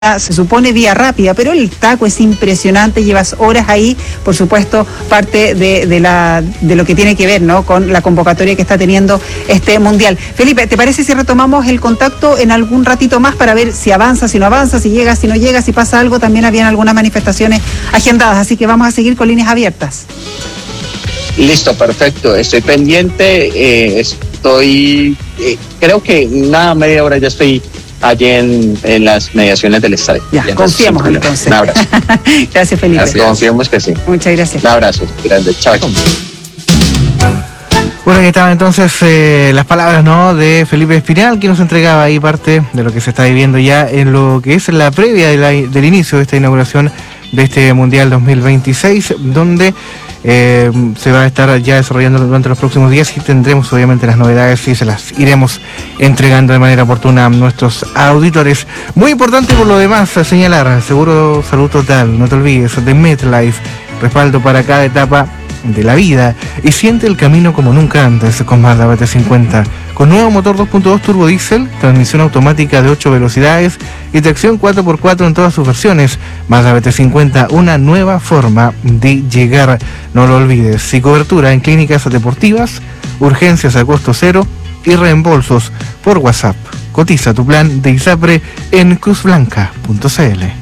se supone vía rápida, pero el taco es impresionante, llevas horas ahí, por supuesto, parte de lo que tiene que ver, ¿no?, con la convocatoria que está teniendo este mundial. Felipe, ¿te parece si retomamos el contacto en algún ratito más para ver si avanza, si no avanza, si llega, si no llega, si pasa algo? También habían algunas manifestaciones agendadas, así que vamos a seguir con líneas abiertas. Listo, perfecto. Estoy pendiente, creo que media hora ya estoy allí en las mediaciones del estadio. Ya, confiemos entonces. Un abrazo. Gracias, Felipe. Gracias. Confiemos que sí. Muchas gracias. Un abrazo grande. Chao. Bueno, ahí estaban entonces las palabras, ¿no?, de Felipe Espinal, que nos entregaba ahí parte de lo que se está viviendo ya en lo que es la previa del inicio de esta inauguración de este Mundial 2026, donde se va a estar ya desarrollando durante los próximos días y tendremos obviamente las novedades y se las iremos entregando de manera oportuna a nuestros auditores. Muy importante por lo demás señalar, Seguro Salud Total, no te olvides, de MetLife, respaldo para cada etapa de la vida, y siente el camino como nunca antes con Mazda BT50, con nuevo motor 2.2 turbo diésel, transmisión automática de 8 velocidades y tracción 4x4 en todas sus versiones. Mazda BT50, una nueva forma de llegar. No lo olvides, y cobertura en clínicas deportivas, urgencias a costo cero y reembolsos por WhatsApp. Cotiza tu plan de ISAPRE en cruzblanca.cl.